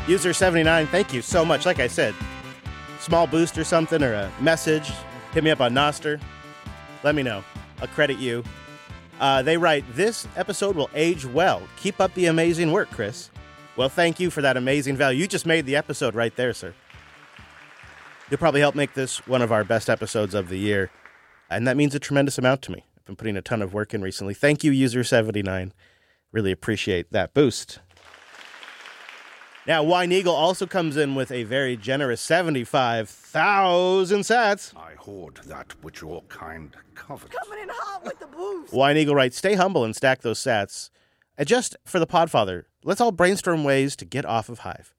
User 79, thank you so much. Like I said, small boost or something or a message, hit me up on Nostr. Let me know. I'll credit you. They write, this episode will age well. Keep up the amazing work, Chris. Well, thank you for that amazing value. You just made the episode right there, sir. You'll probably help make this one of our best episodes of the year. And that means a tremendous amount to me. I've been putting a ton of work in recently. Thank you, User 79. Really appreciate that boost. Now, Wine Eagle also comes in with a very generous 75,000 sats. I hoard that which your kind covet. Coming in hot with the boost. Wine Eagle writes, stay humble and stack those sats. And just for the Podfather, let's all brainstorm ways to get off of Hive.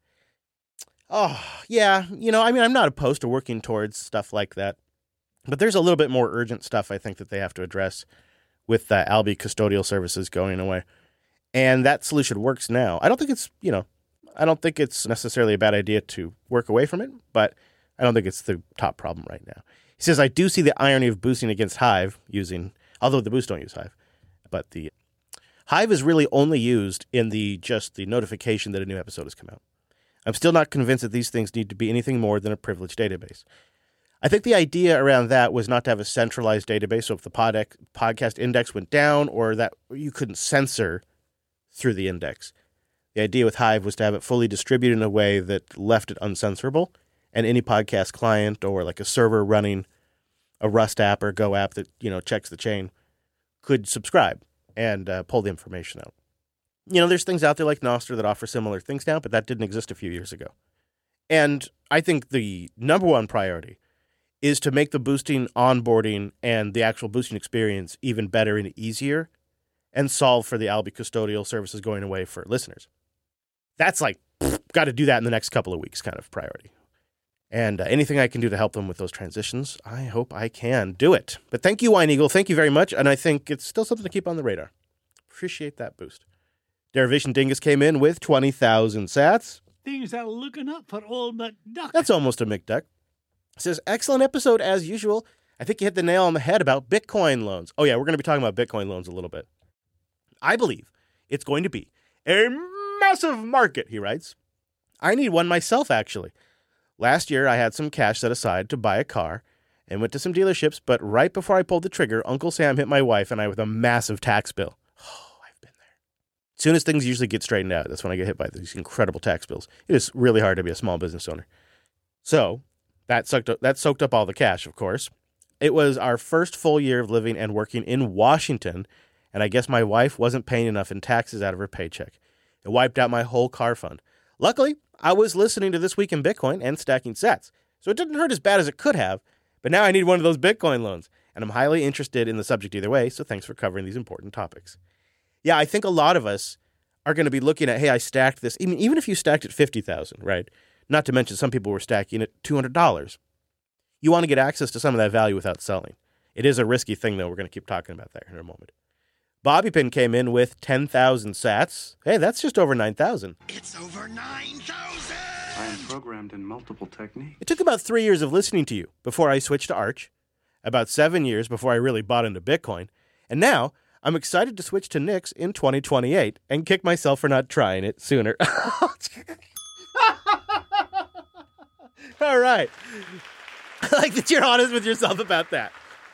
Oh, yeah, I'm not opposed to working towards stuff like that. But there's a little bit more urgent stuff I think that they have to address with the Alby custodial services going away. And that solution works now. I don't think it's necessarily a bad idea to work away from it, but I don't think it's the top problem right now. He says, I do see the irony of boosting against Hive although the boosts don't use Hive, but the Hive is really only used in the notification that a new episode has come out. I'm still not convinced that these things need to be anything more than a privileged database. I think the idea around that was not to have a centralized database, so if the podcast index went down or that you couldn't censor through the index. The idea with Hive was to have it fully distributed in a way that left it uncensorable, and any podcast client or like a server running a Rust app or Go app that, checks the chain could subscribe and pull the information out. There's things out there like Nostr that offer similar things now, but that didn't exist a few years ago. And I think the number one priority is to make the boosting, onboarding, and the actual boosting experience even better and easier and solve for the Alby custodial services going away for listeners. That's got to do that in the next couple of weeks kind of priority. And anything I can do to help them with those transitions, I hope I can do it. But thank you, Wine Eagle. Thank you very much. And I think it's still something to keep on the radar. Appreciate that boost. Derivation Dingus came in with 20,000 sats. Things are looking up for old McDuck. That's almost a McDuck. Says, excellent episode as usual. I think you hit the nail on the head about Bitcoin loans. Oh, yeah, we're going to be talking about Bitcoin loans a little bit. I believe it's going to be a massive market, he writes. I need one myself, actually. Last year, I had some cash set aside to buy a car and went to some dealerships, but right before I pulled the trigger, Uncle Sam hit my wife and I with a massive tax bill. Oh, I've been there. As soon as things usually get straightened out, that's when I get hit by these incredible tax bills. It is really hard to be a small business owner. So that soaked up all the cash, of course. It was our first full year of living and working in Washington, and I guess my wife wasn't paying enough in taxes out of her paycheck. It wiped out my whole car fund. Luckily, I was listening to This Week in Bitcoin and stacking sats, so it didn't hurt as bad as it could have, but now I need one of those Bitcoin loans, and I'm highly interested in the subject either way, so thanks for covering these important topics. Yeah, I think a lot of us are going to be looking at, hey, I stacked this, even if you stacked at $50,000, right? Not to mention some people were stacking at $200. You want to get access to some of that value without selling. It is a risky thing, though. We're going to keep talking about that in a moment. Bobby Pin came in with 10,000 sats. Hey, that's just over 9,000. It's over 9,000! I am programmed in multiple techniques. It took about 3 years of listening to you before I switched to Arch, about 7 years before I really bought into Bitcoin, and now I'm excited to switch to Nix in 2028 and kick myself for not trying it sooner. All right. I like that you're honest with yourself about that.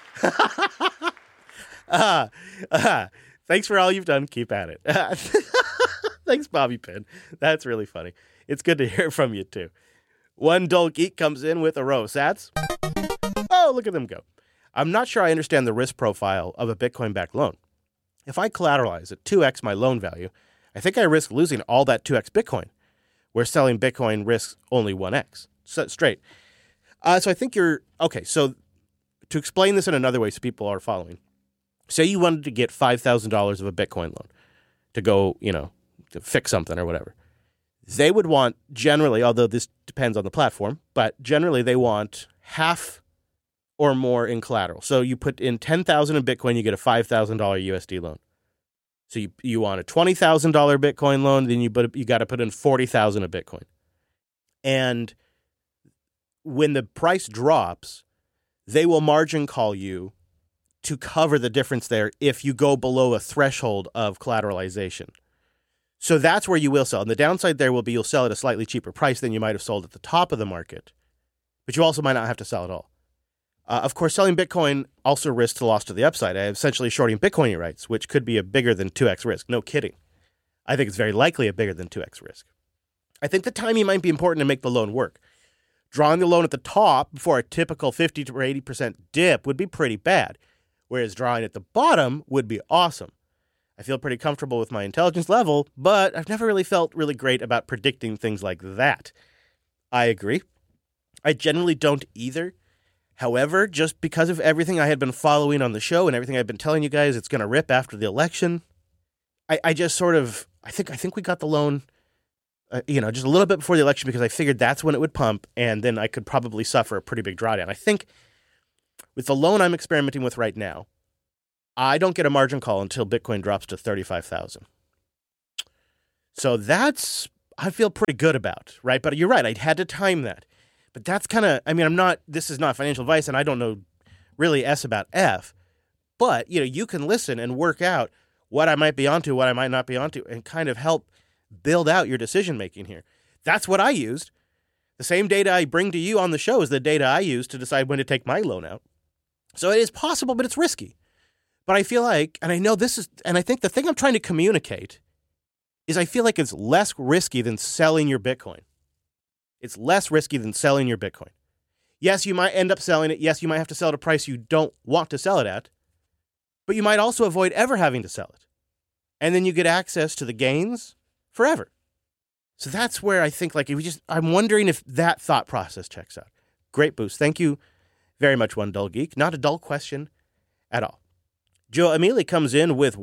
Thanks for all you've done. Keep at it. Thanks, Bobby Pin. That's really funny. It's good to hear from you, too. One Dull Geek comes in with a row of sats. Oh, look at them go. I'm not sure I understand the risk profile of a Bitcoin-backed loan. If I collateralize at 2x my loan value, I think I risk losing all that 2x Bitcoin, where selling Bitcoin risks only 1x. So, straight. So I think you're... Okay, so to explain this in another way so people are following, say you wanted to get $5,000 of a Bitcoin loan to go, to fix something or whatever. They would want generally, although this depends on the platform, but generally they want half or more in collateral. So you put in $10,000 in Bitcoin, you get a $5,000 USD loan. So you want a $20,000 Bitcoin loan, then you got to put in $40,000 of Bitcoin. And when the price drops, they will margin call you to cover the difference there if you go below a threshold of collateralization. So that's where you will sell. And the downside there will be you'll sell at a slightly cheaper price than you might have sold at the top of the market. But you also might not have to sell at all. Of course, selling Bitcoin also risks the loss to the upside. I am essentially shorting Bitcoin rights, which could be a bigger than 2x risk. No kidding. I think it's very likely a bigger than 2x risk. I think the timing might be important to make the loan work. Drawing the loan at the top before a typical 50 to 80% dip would be pretty bad, whereas drawing at the bottom would be awesome. I feel pretty comfortable with my intelligence level, but I've never really felt really great about predicting things like that. I agree. I generally don't either. However, just because of everything I had been following on the show and everything I've been telling you guys, it's going to rip after the election. I just sort of, I think we got the loan, just a little bit before the election because I figured that's when it would pump and then I could probably suffer a pretty big drawdown. I think with the loan I'm experimenting with right now, I don't get a margin call until Bitcoin drops to 35,000. So I feel pretty good about, right? But you're right, I had to time that. But that's kind of, this is not financial advice and I don't know really S about F, but, you can listen and work out what I might be onto, what I might not be onto, and kind of help build out your decision-making here. That's what I used. The same data I bring to you on the show is the data I use to decide when to take my loan out. So it is possible, but it's risky. But I feel like, and I know this is, and I think the thing I'm trying to communicate is I feel like it's less risky than selling your Bitcoin. It's less risky than selling your Bitcoin. Yes, you might end up selling it. Yes, you might have to sell at a price you don't want to sell it at. But you might also avoid ever having to sell it. And then you get access to the gains forever. So that's where I think, I'm wondering if that thought process checks out. Great boost. Thank you very much, One Dull Geek. Not a dull question at all. Joe Emili comes in with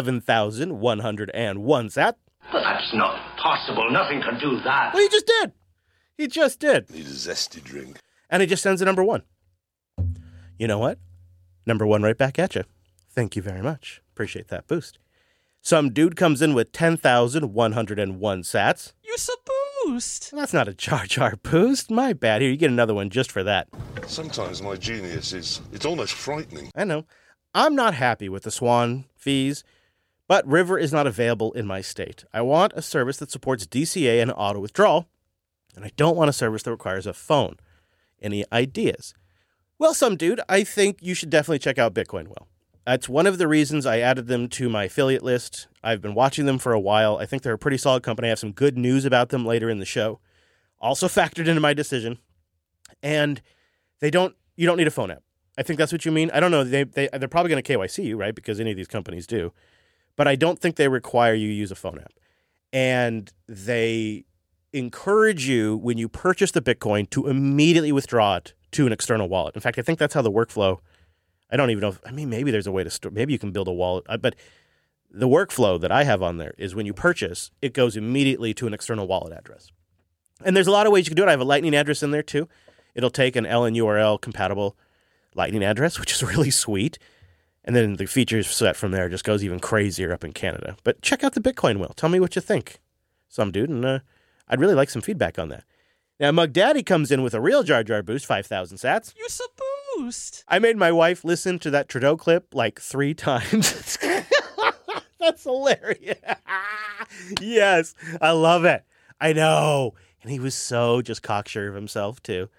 11,101 sat. But that's not possible. Nothing can do that. Well, he just did. He just did. Need a zesty drink. And he just sends a number 1. You know what? Number 1 right back at you. Thank you very much. Appreciate that boost. Some dude comes in with 10,101 sats. Use a boost. That's not a Jar Jar boost. My bad. Here, you get another one just for that. Sometimes my genius it's almost frightening. I know. I'm not happy with the Swan fees, but River is not available in my state. I want a service that supports DCA and auto withdrawal, and I don't want a service that requires a phone. Any ideas? Well, some dude, I think you should definitely check out Bitcoin Well. That's one of the reasons I added them to my affiliate list. I've been watching them for a while. I think they're a pretty solid company. I have some good news about them later in the show. Also factored into my decision. And you don't need a phone app. I think that's what you mean. I don't know. They're probably going to KYC you, right? Because any of these companies do. But I don't think they require you use a phone app. And they encourage you, when you purchase the Bitcoin, to immediately withdraw it to an external wallet. In fact, I think that's how the workflow, I don't even know, maybe there's a way to store, maybe you can build a wallet, but the workflow that I have on there is when you purchase, it goes immediately to an external wallet address. And there's a lot of ways you can do it. I have a Lightning address in there too. It'll take an LNURL compatible Lightning address, which is really sweet. And then the features set from there just goes even crazier up in Canada. But check out the Bitcoin Wheel. Tell me what you think, some dude. And I'd really like some feedback on that. Now, Mug Daddy comes in with a real Jar Jar boost, 5,000 sats. Use a boost. I made my wife listen to that Trudeau clip like 3 times. That's hilarious. Yes, I love it. I know. And he was so just cocksure of himself, too.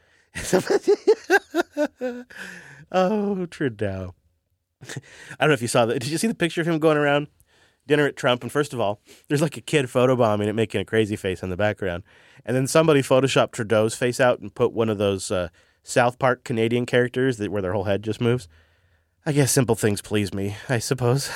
Oh, Trudeau. I don't know if you saw that. Did you see the picture of him going around dinner at Trump? And first of all, there's like a kid photobombing it, making a crazy face in the background. And then somebody photoshopped Trudeau's face out and put one of those South Park Canadian characters where their whole head just moves. I guess simple things please me, I suppose.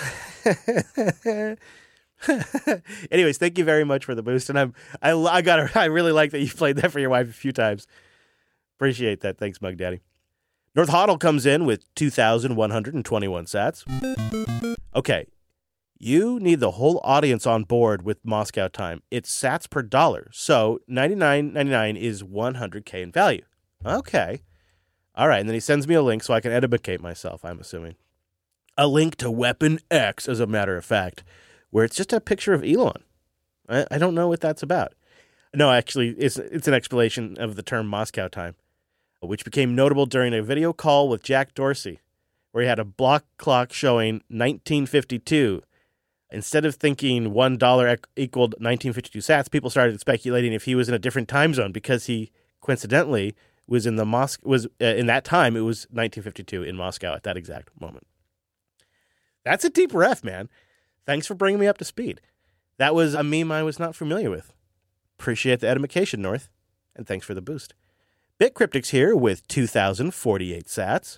Anyways, thank you very much for the boost. And I really like that you played that for your wife a few times. Appreciate that. Thanks, Mug Daddy. North Hoddle comes in with 2,121 sats. Okay. You need the whole audience on board with Moscow time. It's sats per dollar. So $99.99 is 100K in value. Okay. All right. And then he sends me a link so I can educate myself, I'm assuming. A link to Weapon X, as a matter of fact, where it's just a picture of Elon. I don't know what that's about. No, actually, it's an explanation of the term Moscow time, which became notable during a video call with Jack Dorsey, where he had a block clock showing 1952. Instead of thinking $1 equaled 1952 sats, people started speculating if he was in a different time zone because he coincidentally was in in that time. It was 1952 in Moscow at that exact moment. That's a deep ref, man. Thanks for bringing me up to speed. That was a meme I was not familiar with. Appreciate the edification, North, and thanks for the boost. BitCryptic's here with 2,048 sats.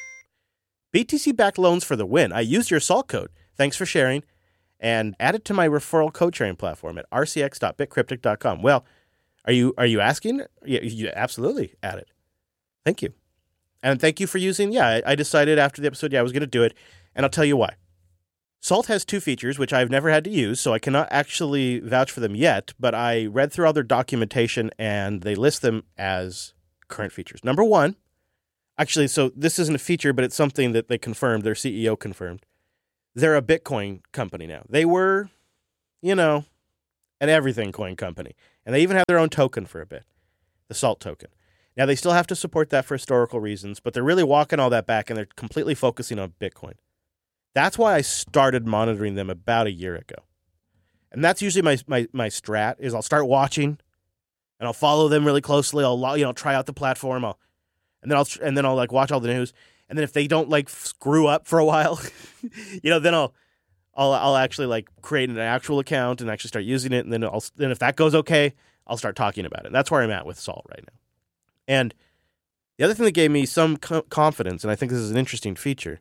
BTC-backed loans for the win. I used your SALT code. Thanks for sharing. And add it to my referral code sharing platform at rcx.bitcryptic.com. Well, are you asking? Yeah, you absolutely add it. Thank you. And thank you for using, I decided after the episode, I was going to do it. And I'll tell you why. Salt has two features, which I've never had to use, so I cannot actually vouch for them yet, but I read through all their documentation, and they list them as current features. Number one, actually, so this isn't a feature, but it's something that they confirmed, their CEO confirmed. They're a Bitcoin company now. They were, an everything coin company, and they even have their own token for a bit, the Salt token. Now, they still have to support that for historical reasons, but they're really walking all that back, and they're completely focusing on Bitcoin. That's why I started monitoring them about a year ago. And that's usually my strat is I'll start watching and I'll follow them really closely. I'll try out the platform. And then I'll like watch all the news. And then if they don't like screw up for a while, then I'll actually like create an actual account and actually start using it. And then if that goes okay, I'll start talking about it. And that's where I'm at with Salt right now. And the other thing that gave me some confidence, and I think this is an interesting feature,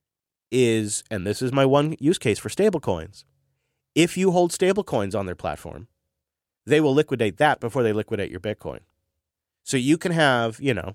is, and this is my one use case for stablecoins, if you hold stablecoins on their platform, they will liquidate that before they liquidate your Bitcoin. So you can have,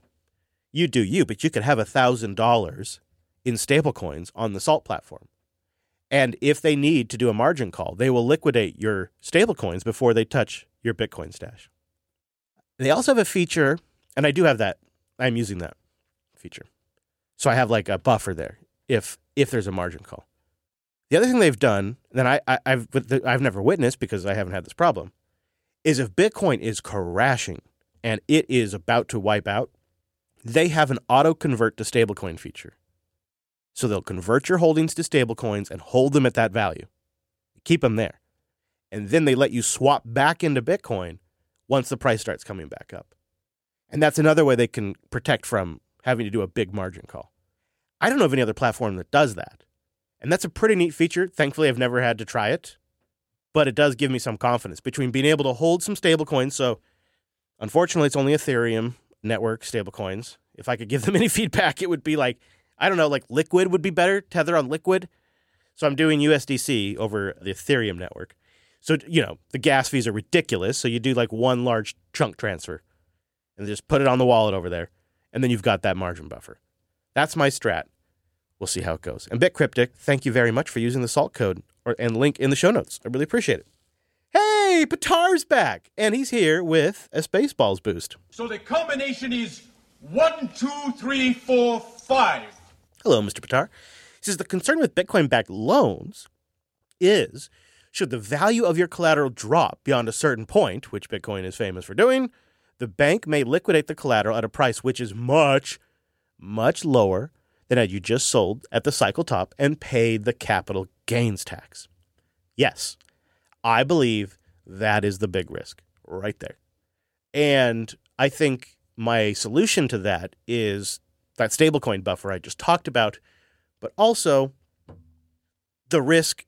you do you, but you could have $1,000 in stablecoins on the Salt platform. And if they need to do a margin call, they will liquidate your stablecoins before they touch your Bitcoin stash. They also have a feature, and I do have that. I'm using that feature. So I have like a buffer there if there's a margin call. The other thing they've done, that I've never witnessed because I haven't had this problem, is if Bitcoin is crashing and it is about to wipe out, they have an auto-convert to stablecoin feature. So they'll convert your holdings to stablecoins and hold them at that value. Keep them there. And then they let you swap back into Bitcoin once the price starts coming back up. And that's another way they can protect from having to do a big margin call. I don't know of any other platform that does that. And that's a pretty neat feature. Thankfully, I've never had to try it. But it does give me some confidence between being able to hold some stablecoins. So, unfortunately, it's only Ethereum network stablecoins. If I could give them any feedback, it would be like, I don't know, like Liquid would be better, Tether on Liquid. So I'm doing USDC over the Ethereum network. So, the gas fees are ridiculous. So you do like one large chunk transfer and just put it on the wallet over there. And then you've got that margin buffer. That's my strat. We'll see how it goes. And BitCryptic, thank you very much for using the SALT code and link in the show notes. I really appreciate it. Hey, Patar's back. And he's here with a Spaceballs boost. So the combination is 1, 2, 3, 4, 5. Hello, Mr. Patar. He says the concern with Bitcoin-backed loans is, should the value of your collateral drop beyond a certain point, which Bitcoin is famous for doing, the bank may liquidate the collateral at a price which is much, much lower than had you just sold at the cycle top and paid the capital gains tax. Yes, I believe that is the big risk right there. And I think my solution to that is that stablecoin buffer I just talked about, but also the risk,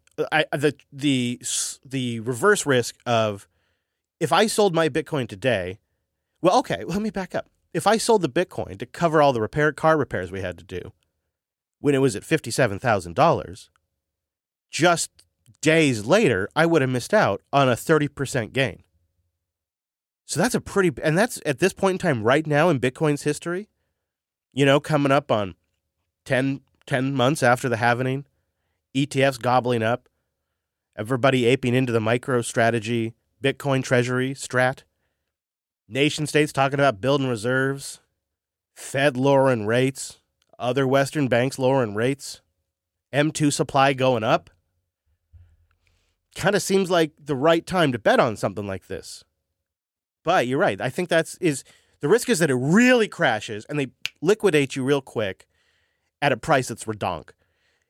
the reverse risk of if I sold my Bitcoin today, well, okay, let me back up. If I sold the Bitcoin to cover all the car repairs we had to do when it was at $57,000, just days later, I would have missed out on a 30% gain. So that's and that's at this point in time right now in Bitcoin's history, coming up on 10 months after the halvening, ETFs gobbling up, everybody aping into the MicroStrategy Bitcoin treasury strat, nation states talking about building reserves, Fed lowering rates, other Western banks lowering rates, M2 supply going up. Kind of seems like the right time to bet on something like this. But you're right. I think the risk is that it really crashes and they liquidate you real quick at a price that's redonk.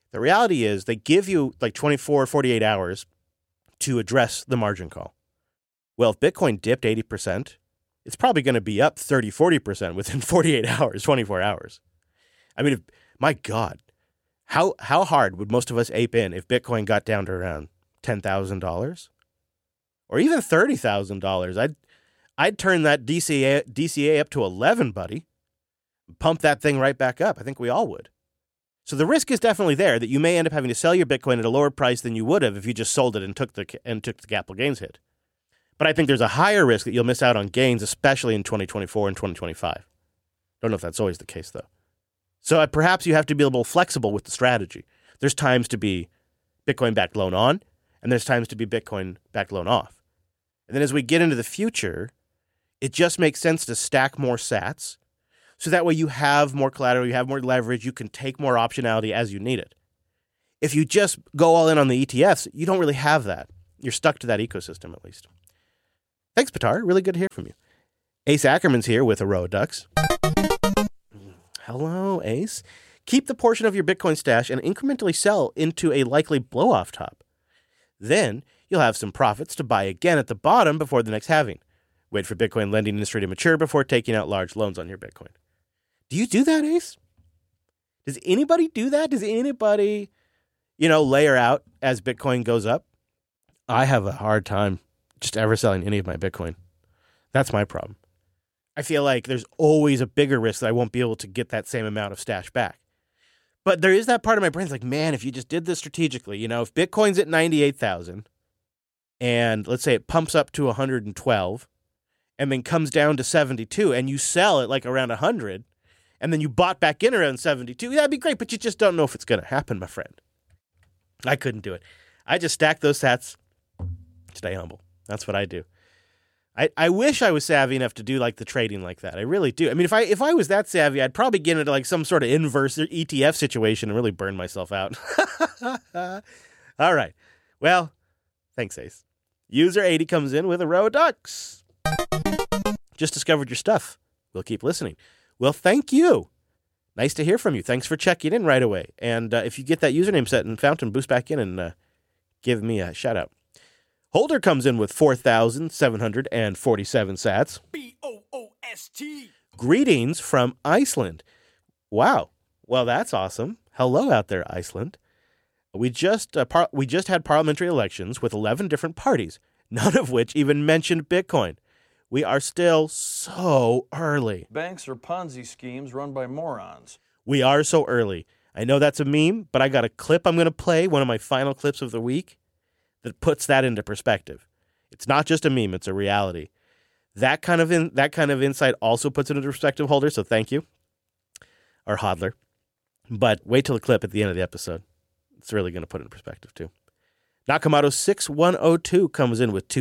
The reality is they give you like 24, 48 hours to address the margin call. Well, if Bitcoin dipped 80%, it's probably going to be up 30, 40% within 48 hours, 24 hours. I mean, my God, how hard would most of us ape in if Bitcoin got down to around $10,000 or even $30,000? I'd turn that DCA up to 11, buddy. Pump that thing right back up. I think we all would. So the risk is definitely there that you may end up having to sell your Bitcoin at a lower price than you would have if you just sold it and took the capital gains hit. But I think there's a higher risk that you'll miss out on gains, especially in 2024 and 2025. Don't know if that's always the case, though. So perhaps you have to be a little flexible with the strategy. There's times to be Bitcoin-backed loan on, and there's times to be Bitcoin-backed loan off. And then as we get into the future, it just makes sense to stack more sats, so that way you have more collateral, you have more leverage, you can take more optionality as you need it. If you just go all in on the ETFs, you don't really have that. You're stuck to that ecosystem at least. Thanks, Pitar. Really good to hear from you. Ace Ackerman's here with a row of ducks. Hello, Ace. Keep the portion of your Bitcoin stash and incrementally sell into a likely blow-off top. Then you'll have some profits to buy again at the bottom before the next halving. Wait for Bitcoin lending industry to mature before taking out large loans on your Bitcoin. Do you do that, Ace? Does anybody do that? Does anybody, layer out as Bitcoin goes up? I have a hard time just ever selling any of my Bitcoin. That's my problem. I feel like there's always a bigger risk that I won't be able to get that same amount of stash back. But there is that part of my brain that's like, man, if you just did this strategically, if Bitcoin's at 98,000 and let's say it pumps up to 112 and then comes down to 72 and you sell it like around 100 and then you bought back in around 72, that'd be great, but you just don't know if it's going to happen, my friend. I couldn't do it. I just stack those sats, stay humble. That's what I do. I wish I was savvy enough to do like the trading like that. I really do. I mean, if I was that savvy, I'd probably get into like some sort of inverse ETF situation and really burn myself out. All right. Well, thanks, Ace. User 80 comes in with a row of ducks. Just discovered your stuff. We'll keep listening. Well, thank you. Nice to hear from you. Thanks for checking in right away. And if you get that username set in Fountain, boost back in and give me a shout out. Holder comes in with 4,747 sats. BOOST. Greetings from Iceland. Wow. Well, that's awesome. Hello out there, Iceland. We just had parliamentary elections with 11 different parties, none of which even mentioned Bitcoin. We are still so early. Banks are Ponzi schemes run by morons. We are so early. I know that's a meme, but I got a clip I'm going to play, one of my final clips of the week, that puts that into perspective. It's not just a meme, it's a reality. That kind of insight also puts it into perspective, Holder, so thank you. Or Hodler. But wait till the clip at the end of the episode. It's really going to put it in perspective, too. Nakamoto 6102 comes in with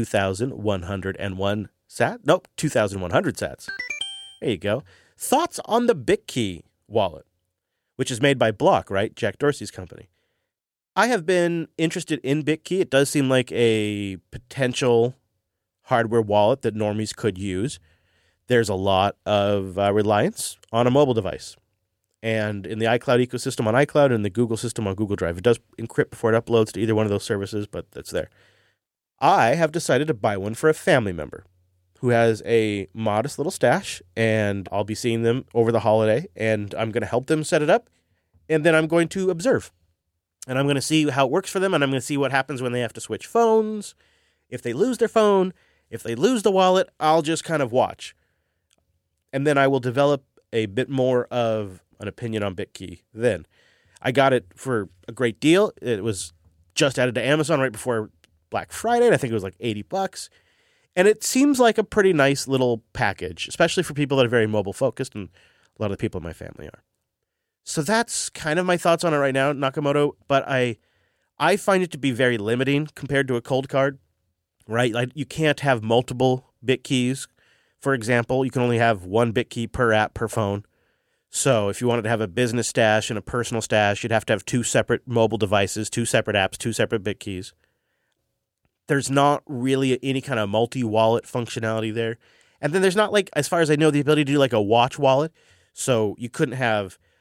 2,101 sats. Nope, 2,100 sats. There you go. Thoughts on the BitKey wallet, which is made by Block, right? Jack Dorsey's company. I have been interested in BitKey. It does seem like a potential hardware wallet that normies could use. There's a lot of reliance on a mobile device. And in the iCloud ecosystem on iCloud and the Google system on Google Drive, it does encrypt before it uploads to either one of those services, but that's there. I have decided to buy one for a family member who has a modest little stash, and I'll be seeing them over the holiday, and I'm going to help them set it up, and then I'm going to observe. And I'm going to see how it works for them, and I'm going to see what happens when they have to switch phones. If they lose their phone, if they lose the wallet, I'll just kind of watch. And then I will develop a bit more of an opinion on BitKey then. I got it for a great deal. It was just added to Amazon right before Black Friday, and I think it was like $80. And it seems like a pretty nice little package, especially for people that are very mobile focused, and a lot of the people in my family are. So that's kind of my thoughts on it right now, Nakamoto. But I find it to be very limiting compared to a cold card, right? Like you can't have multiple BitKeys. For example, you can only have one BitKey per app per phone. So if you wanted to have a business stash and a personal stash, you'd have to have two separate mobile devices, two separate apps, two separate BitKeys. There's not really any kind of multi-wallet functionality there. And then there's not, like, as far as I know, the ability to do like a watch wallet. So you couldn't have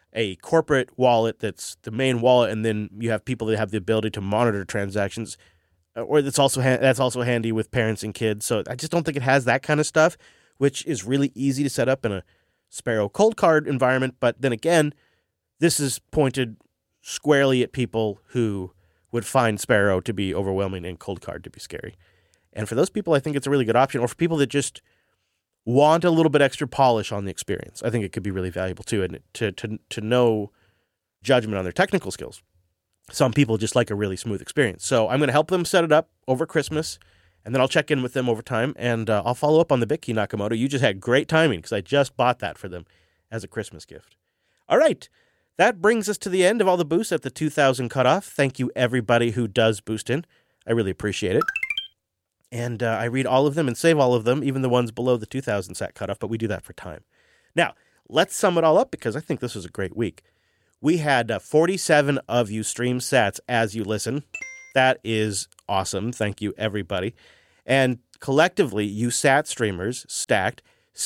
a corporate wallet that's the main wallet, and then you have people that have the ability to monitor transactions, or that's also handy with parents and kids. So I just don't think it has that kind of stuff, which is really easy to set up in a Sparrow cold card environment. But then again, this is pointed squarely at people who would find Sparrow to be overwhelming and cold card to be scary. And for those people, I think it's a really good option. Or for people that just want a little bit extra polish on the experience, I think it could be really valuable too, and to know judgment on their technical skills. Some people just like a really smooth experience. So I'm going to help them set it up over Christmas, and then I'll check in with them over time, and I'll follow up on the BitKey Nakamoto. You just had great timing because I just bought that for them as a Christmas gift. All right, that brings us to the end of all the boosts at the 2,000 cutoff. Thank you, everybody who does boost in. I really appreciate it. And I read all of them and save all of them, even the ones below the 2,000 sat cutoff, but we do that for time. Now, let's sum it all up because I think this was a great week. We had 47 of you stream sats as you listen. That is awesome. Thank you, everybody. And collectively, you sat streamers stacked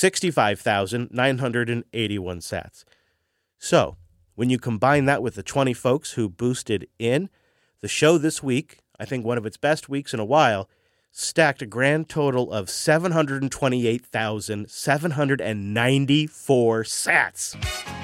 65,981 sats. So, when you combine that with the 20 folks who boosted in, the show this week, I think one of its best weeks in a while, stacked a grand total of 728,794 sats.